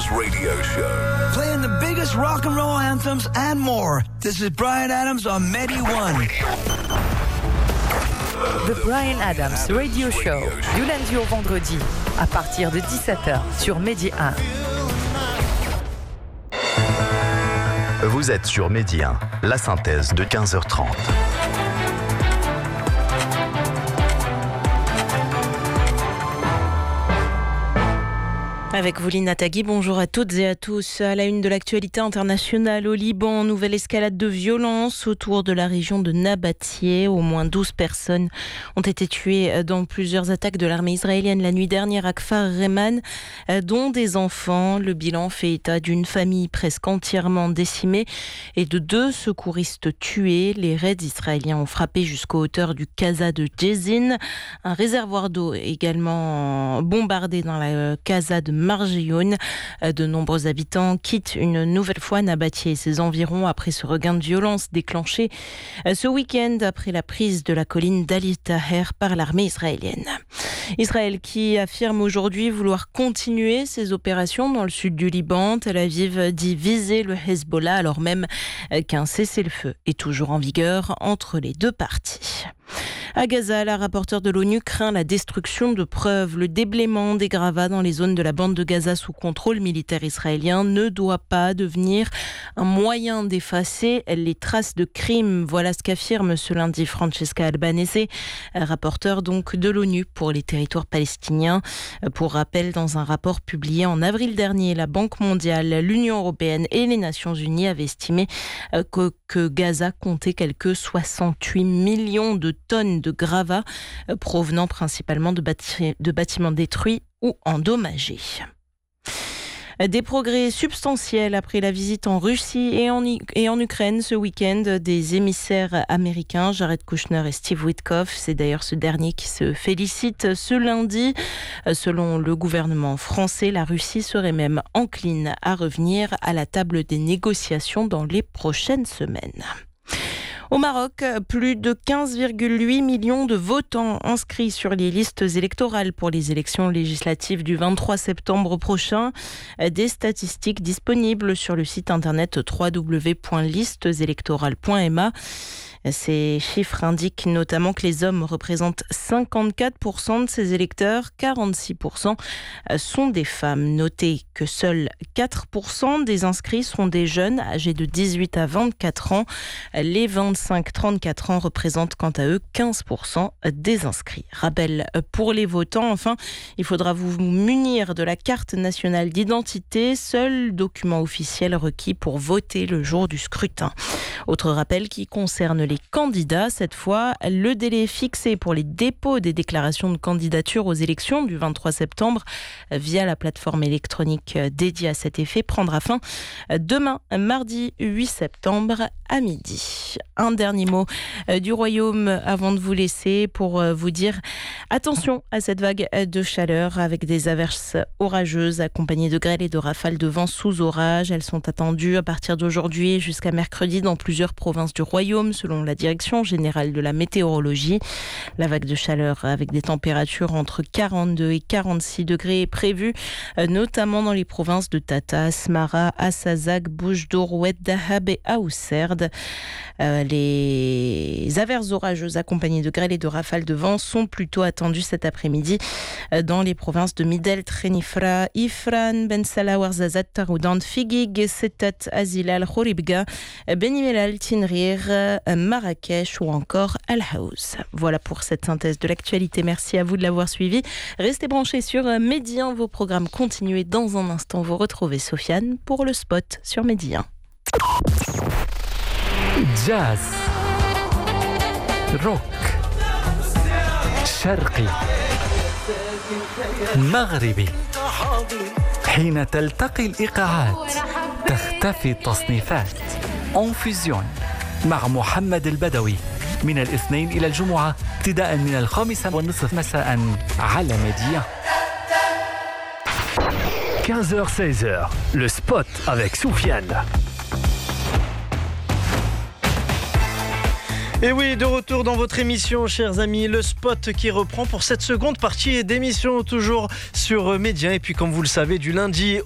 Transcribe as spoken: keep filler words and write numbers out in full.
Adams radio show. Playing the biggest rock and roll anthems and more. This is Bryan Adams on Medi One. The Bryan Adams Radio Show, du lundi au vendredi, à partir de dix-sept heures sur Medi un. Vous êtes sur Medi un, la synthèse de quinze heures trente. Avec vous, Lina Tagui, bonjour à toutes et à tous. À la une de l'actualité internationale au Liban, nouvelle escalade de violence autour de la région de Nabatieh. Au moins douze personnes ont été tuées dans plusieurs attaques de l'armée israélienne la nuit dernière à Kfar Reman, dont des enfants. Le bilan fait état d'une famille presque entièrement décimée et de deux secouristes tués. Les raids israéliens ont frappé jusqu'aux hauteurs du Casa de Jezin. Un réservoir d'eau également bombardé dans la Casa de Marjioun. De nombreux habitants quittent une nouvelle fois Nabatieh et ses environs après ce regain de violence déclenché ce week-end après la prise de la colline d'Ali Taher par l'armée israélienne. Israël qui affirme aujourd'hui vouloir continuer ses opérations dans le sud du Liban. Tel Aviv dit viser le Hezbollah alors même qu'un cessez-le-feu est toujours en vigueur entre les deux parties. À Gaza, la rapporteure de l'ONU craint la destruction de preuves. Le déblaiement des gravats dans les zones de la bande de Gaza sous contrôle militaire israélien ne doit pas devenir un moyen d'effacer les traces de crimes. Voilà ce qu'affirme ce lundi Francesca Albanese, rapporteure donc de l'ONU pour les territoires palestiniens. Pour rappel, dans un rapport publié en avril dernier, la Banque mondiale, l'Union européenne et les Nations unies avaient estimé que, que Gaza comptait quelques soixante-huit millions de tonnes de gravats provenant principalement de, bâti- de bâtiments détruits ou endommagés. Des progrès substantiels après la visite en Russie et en, et en Ukraine ce week-end des émissaires américains Jared Kushner et Steve Witkoff. C'est d'ailleurs ce dernier qui se félicite ce lundi. Selon le gouvernement français, la Russie serait même encline à revenir à la table des négociations dans les prochaines semaines. Au Maroc, plus de quinze virgule huit millions de votants inscrits sur les listes électorales pour les élections législatives du vingt-trois septembre prochain. Des statistiques disponibles sur le site internet w w w point listes électorales point m a. Ces chiffres indiquent notamment que les hommes représentent cinquante-quatre pour cent de ces électeurs, quarante-six pour cent sont des femmes. Notez que seuls quatre pour cent des inscrits sont des jeunes âgés de dix-huit à vingt-quatre ans. Les vingt-cinq à trente-quatre ans représentent quant à eux quinze pour cent des inscrits. Rappel pour les votants, enfin, il faudra vous munir de la carte nationale d'identité, seul document officiel requis pour voter le jour du scrutin. Autre rappel qui concerne les candidats, cette fois, le délai fixé pour les dépôts des déclarations de candidature aux élections du vingt-trois septembre via la plateforme électronique dédiée à cet effet prendra fin demain, mardi huit septembre à midi. Un dernier mot du Royaume avant de vous laisser pour vous dire attention à cette vague de chaleur avec des averses orageuses accompagnées de grêles et de rafales de vent sous orage. Elles sont attendues à partir d'aujourd'hui jusqu'à mercredi dans plusieurs provinces du Royaume selon la Direction générale de la météorologie. La vague de chaleur avec des températures entre quarante-deux et quarante-six degrés est prévue, notamment dans les provinces de Tata, Smara, Assazak, Boujdour, Oued Dahab et Aousserd. Euh, les averses orageuses accompagnées de grêles et de rafales de vent sont plutôt attendues cet après-midi dans les provinces de Midel, Trénifra, Ifran, Ben Salah, Ouarzazat, Taroudant, Figig, Setat, Azilal, Khouribga, Beni Mellal, Tinrir, Marrakech ou encore Al Haouz. Voilà pour cette synthèse de l'actualité. Merci à vous de l'avoir suivi. Restez branchés sur Medi un. Vos programmes continuent. Dans un instant, vous retrouvez Sofiane pour le spot sur Medi un. جاز روك شرقي مغربي حين تلتقي الإيقاعات تختفي التصنيفات أنفوزيون مع محمد البدوي من الاثنين إلى الجمعة ابتداء من الخامسة والنصف مساء على ميديا. quinze heures seize heures, le spot avec Soufiane. Et oui, de retour dans votre émission, chers amis, le spot qui reprend pour cette seconde partie d'émission, toujours sur Medi un. Et puis, comme vous le savez, du lundi